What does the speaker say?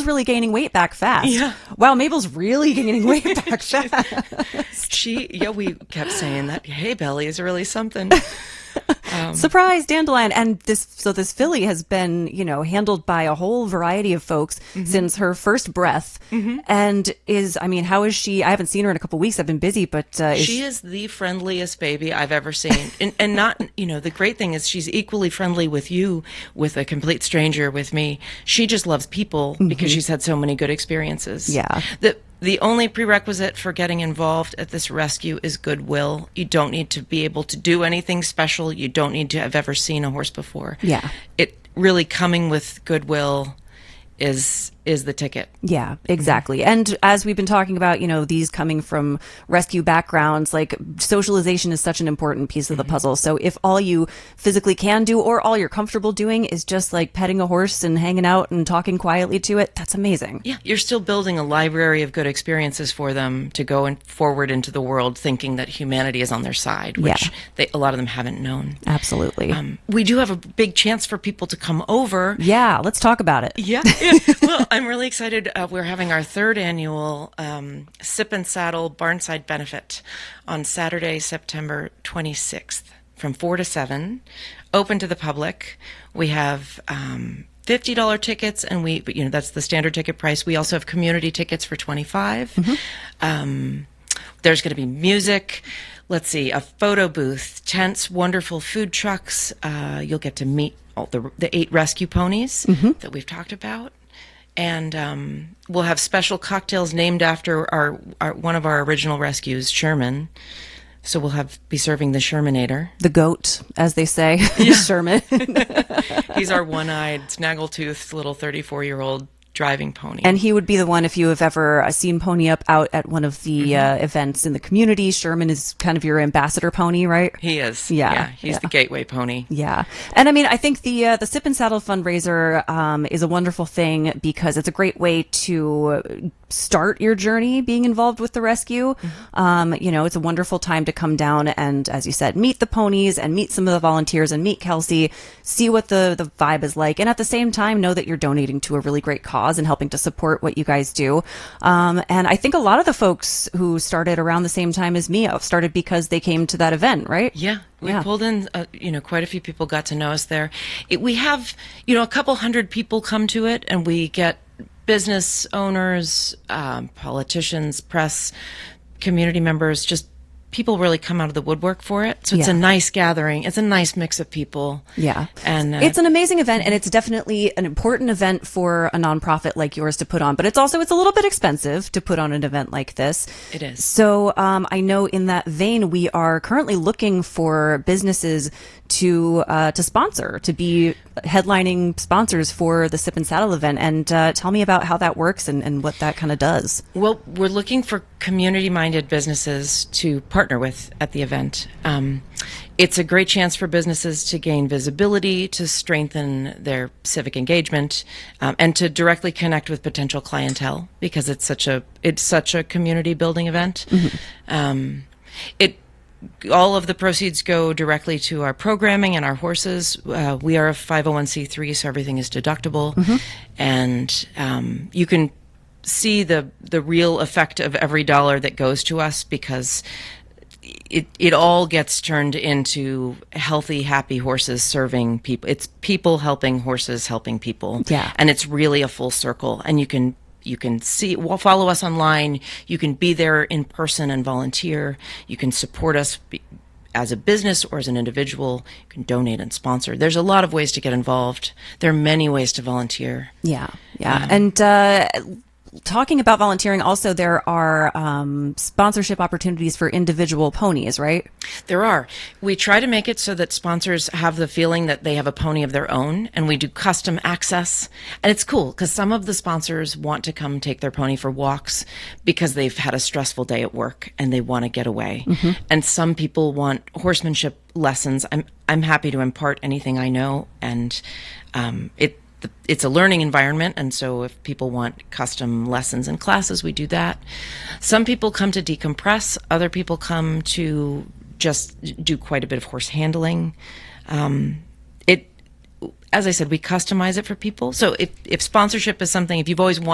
really gaining weight back fast. Yeah. Wow, Mabel's really gaining weight back fast. We kept saying that. Hey, Belly is really something. Surprise, Dandelion. And this filly has been, handled by a whole variety of folks since her first breath. And how is she? I haven't seen her in a couple of weeks. I've been busy, but she is the friendliest baby I've ever seen. And not, the great thing is she's equally friendly with you, with a complete stranger, with me. She just loves people because she's had so many good experiences. Yeah. The only prerequisite for getting involved at this rescue is goodwill. You don't need to be able to do anything special. You don't need to have ever seen a horse before. Yeah. It really coming with goodwill is the ticket. Yeah, exactly. And as we've been talking about, these coming from rescue backgrounds, like socialization is such an important piece of the puzzle. So if all you physically can do or all you're comfortable doing is just like petting a horse and hanging out and talking quietly to it, that's amazing. Yeah, you're still building a library of good experiences for them to go forward into the world thinking that humanity is on their side, which a lot of them haven't known. Absolutely. We do have a big chance for people to come over. Yeah, let's talk about it. Yeah. Well, I'm really excited. We're having our third annual Sip and Saddle Barnside Benefit on Saturday, September 26th from 4 to 7, open to the public. We have $50 tickets, and that's the standard ticket price. We also have community tickets for $25. There's going to be music. Let's see, a photo booth, tents, wonderful food trucks. You'll get to meet all the 8 rescue ponies that we've talked about. And we'll have special cocktails named after our one of our original rescues, Sherman. So we'll be serving the Shermanator. The goat, as they say, Sherman. He's our one-eyed, snaggletooth little 34-year-old driving pony. And he would be the one, if you have ever seen Pony Up out at one of the events in the community. Sherman is kind of your ambassador pony, right? He is. Yeah. He's the gateway pony. Yeah. And I think the Sip and Saddle fundraiser is a wonderful thing because it's a great way to start your journey being involved with the rescue. It's a wonderful time to come down and, as you said, meet the ponies and meet some of the volunteers and meet Kelsey, see what the vibe is like. And at the same time, know that you're donating to a really great cause and helping to support what you guys do. And I think a lot of the folks who started around the same time as me started because they came to that event, right? Yeah. We pulled in, quite a few people got to know us there. We have, a couple hundred people come to it, and we get business owners, politicians, press, community members, just people really come out of the woodwork for it. So it's a nice gathering. It's a nice mix of people. Yeah. And it's an amazing event, and it's definitely an important event for a nonprofit like yours to put on. But it's a little bit expensive to put on an event like this. It is. So I know in that vein, we are currently looking for businesses to sponsor, to be headlining sponsors for the Sip and Saddle event. And tell me about how that works and what that kind of does. Well, we're looking for community-minded businesses to partner with at the event. It's a great chance for businesses to gain visibility, to strengthen their civic engagement, and to directly connect with potential clientele because it's such a community-building event. All of the proceeds go directly to our programming and our horses. We are a 501c3, so everything is deductible. And you can see the real effect of every dollar that goes to us because it all gets turned into healthy, happy horses serving people. It's people helping horses helping people. Yeah. And it's really a full circle. And you can follow us online. You can be there in person and volunteer. You can support us as a business or as an individual. You can donate and sponsor. There's a lot of ways to get involved. There are many ways to volunteer. Yeah. And talking about volunteering, also there are sponsorship opportunities for individual ponies, right? There are. We try to make it so that sponsors have the feeling that they have a pony of their own, and we do custom access. And it's cool because some of the sponsors want to come take their pony for walks because they've had a stressful day at work and they want to get away. And some people want horsemanship lessons. I'm happy to impart anything I know, and it's a learning environment, and so if people want custom lessons and classes, we do that. Some people come to decompress. Other people come to just do quite a bit of horse handling. As I said, we customize it for people. So if sponsorship is something, if you've always wanted